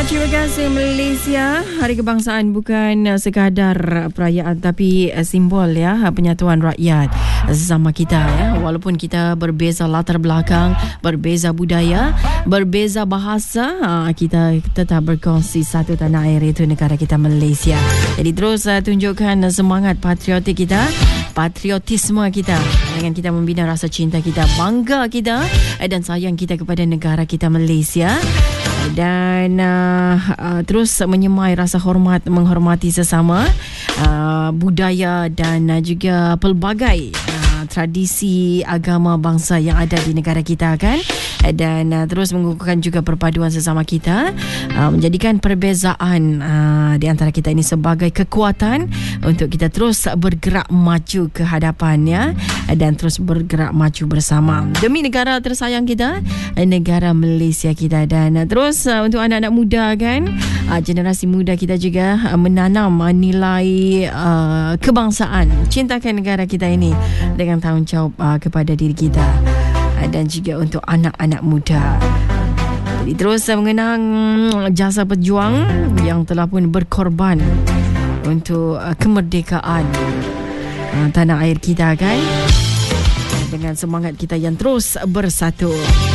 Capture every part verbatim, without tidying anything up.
Terima kasih Malaysia. Hari Kebangsaan bukan sekadar perayaan tapi simbol ya penyatuan rakyat sesama kita ya. Walaupun kita berbeza latar belakang, berbeza budaya, berbeza bahasa, kita tetap berkongsi satu tanah air, itu negara kita Malaysia. Jadi terus tunjukkan semangat patriotik kita, patriotisme kita dengan kita membina rasa cinta kita, bangga kita dan sayang kita kepada negara kita Malaysia. Dan uh, uh, terus menyemai rasa hormat, menghormati sesama uh, budaya dan uh, juga pelbagai uh, tradisi agama bangsa yang ada di negara kita kan. Dan uh, terus mengukuhkan juga perpaduan sesama kita, uh, menjadikan perbezaan uh, di antara kita ini sebagai kekuatan untuk kita terus bergerak maju ke hadapan ya, dan terus bergerak maju bersama demi negara tersayang kita, negara Malaysia kita. Dan uh, terus uh, untuk anak-anak muda kan, uh, generasi muda kita juga uh, menanam uh, nilai uh, kebangsaan, cintakan negara kita ini dengan tanggungjawab uh, kepada diri kita dan juga untuk anak-anak muda. Jadi terus mengenang jasa pejuang yang telah pun berkorban untuk kemerdekaan tanah air kita kan, dengan semangat kita yang terus bersatu.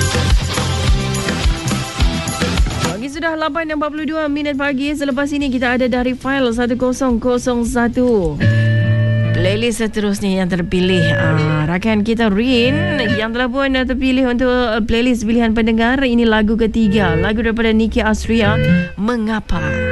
Pagi sudah lapan empat puluh dua minit pagi. Selepas ini kita ada dari file seratus satu. Playlist seterusnya yang terpilih, uh, rakan kita Rin yang telah pun terpilih untuk playlist pilihan pendengar. Ini lagu ketiga, lagu daripada Niki Astria, Mengapa.